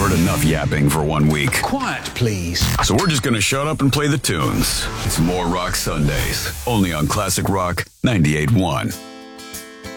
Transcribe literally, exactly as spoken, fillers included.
heard enough yapping for one week. Quiet, please. So we're just gonna shut up and play the tunes. It's More Rock Sundays, only on Classic Rock ninety-eight point one.